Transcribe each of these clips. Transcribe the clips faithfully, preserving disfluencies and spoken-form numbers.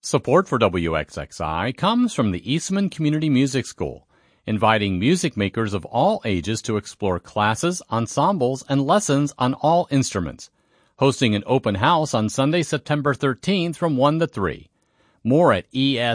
Support for W X X I comes from the Eastman Community Music School, inviting music makers of all ages to explore classes, ensembles, and lessons on all instruments. Hosting an open house on Sunday, September thirteenth from one to three. More at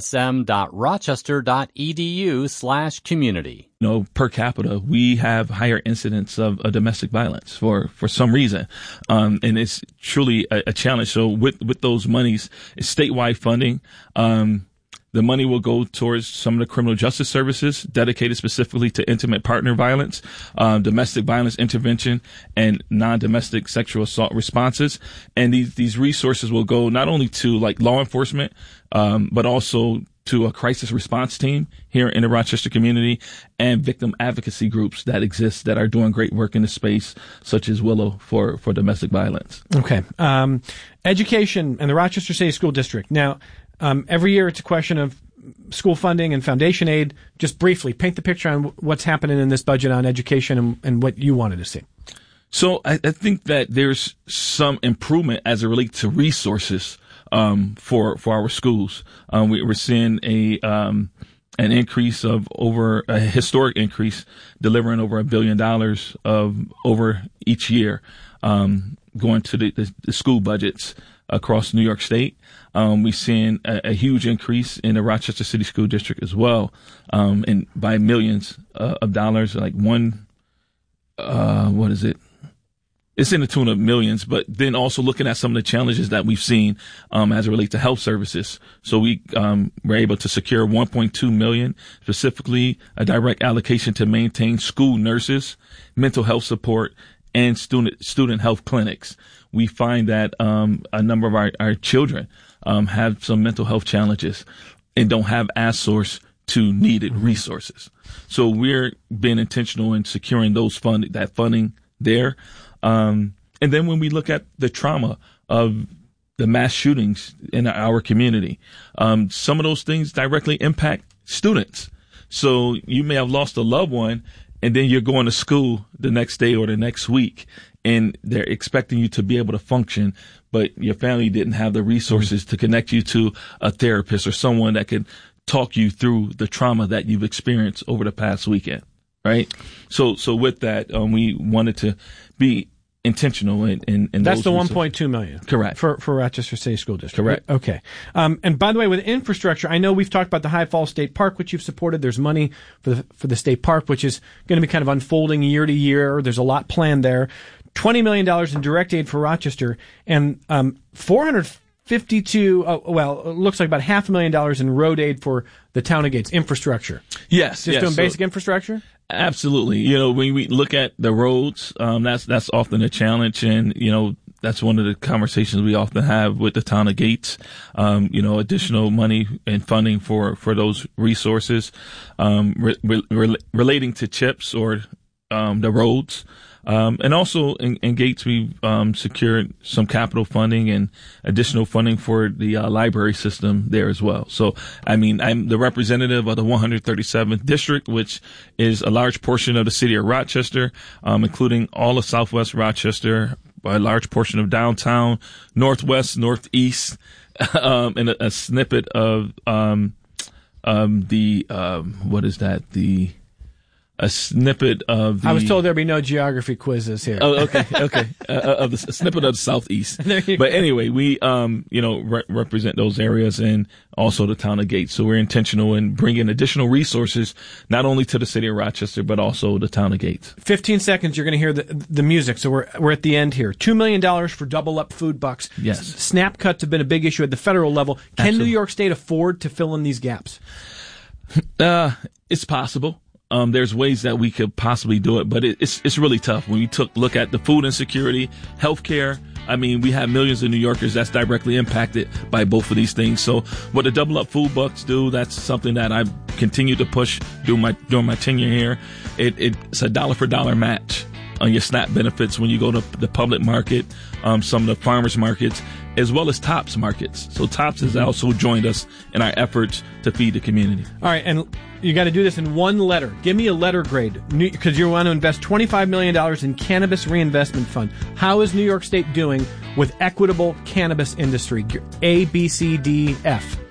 esm.rochester.edu slash community. You know, per capita, we have higher incidence of, of domestic violence for, for some reason. Um, and it's truly a, a challenge. So with, with those monies, it's statewide funding. Um, The money will go towards some of the criminal justice services dedicated specifically to intimate partner violence, um, domestic violence intervention, and non-domestic sexual assault responses. And these, these resources will go not only to like law enforcement, um, but also to a crisis response team here in the Rochester community and victim advocacy groups that exist that are doing great work in the space, such as Willow for, for domestic violence. Okay. Um, education and the Rochester City School District. Now, Um, every year it's a question of school funding and foundation aid. Just briefly, paint the picture on what's happening in this budget on education and, and what you wanted to see. So I, I think that there's some improvement as it relates to resources um, for for our schools. Um, we, we're seeing a um, an increase of over a historic increase, delivering over a billion dollars of over each year, um, going to the, the, the school budgets across New York State. Um, we've seen a, a huge increase in the Rochester City School District as well, um, and by millions uh, of dollars, like one, uh, what is it? It's in the tune of millions, but then also looking at some of the challenges that we've seen, um, as it relates to health services. So we, um, were able to secure one point two million, specifically a direct allocation to maintain school nurses, mental health support, and student, student health clinics. We find that, um, a number of our, our children, um, have some mental health challenges and don't have as source to needed resources. So we're being intentional in securing those fund, that funding there. Um, and then when we look at the trauma of the mass shootings in our community, um, some of those things directly impact students. So you may have lost a loved one and then you're going to school the next day or the next week and they're expecting you to be able to function, but your family didn't have the resources to connect you to a therapist or someone that could talk you through the trauma that you've experienced over the past weekend. Right. So, so with that, um, we wanted to be intentional in, in, in that's those the one point two million. Correct. For, for Rochester City School District. Correct. Okay. Um, and by the way, with infrastructure, I know we've talked about the High Falls State Park, which you've supported. There's money for the, for the state park, which is going to be kind of unfolding year to year. There's a lot planned there. twenty million dollars in direct aid for Rochester and, um, four hundred fifty-two, oh, well, it looks like about half a million dollars in road aid for the town of Gates infrastructure. Yes. Just yes. doing So, basic infrastructure? Absolutely. You know, when we look at the roads, um, that's, that's often a challenge. And, you know, that's one of the conversations we often have with the town of Gates. Um, you know, additional money and funding for, for those resources, um, re- re- relating to CHIPS or, um, the roads. Um, and also in, in Gates, we've um, secured some capital funding and additional funding for the uh, library system there as well. So, I mean, I'm the representative of the one hundred thirty-seventh District, which is a large portion of the city of Rochester, um, including all of Southwest Rochester, a large portion of downtown, Northwest, Northeast, um, and a, a snippet of um, um, the, um, what is that, the... A snippet of the... I was told there'd be no geography quizzes here. Oh, okay, okay. Uh, of the a snippet of the Southeast. There you but go. anyway, we, um, you know, re- represent those areas and also the town of Gates. So we're intentional in bringing additional resources, not only to the city of Rochester, but also the town of Gates. fifteen seconds, you're going to hear the the music. So we're we're at the end here. two million dollars for double up food bucks. Yes. S- SNAP cuts have been a big issue at the federal level. Can Absolutely. New York State afford to fill in these gaps? Uh, it's possible. Um, there's ways that we could possibly do it, but it, it's it's really tough. When we took look at the food insecurity, healthcare, I mean, we have millions of New Yorkers that's directly impacted by both of these things. So what the double up food bucks do, that's something that I continue to push during my during my tenure here. It, it's a dollar for dollar match on your SNAP benefits when you go to the public market, um, some of the farmers markets, as well as TOPS markets. So TOPS has also joined us in our efforts to feed the community. All right, and you got to do this in one letter. Give me a letter grade, because you want to invest twenty-five million dollars in Cannabis Reinvestment Fund. How is New York State doing with equitable cannabis industry? A, B, C, D, F.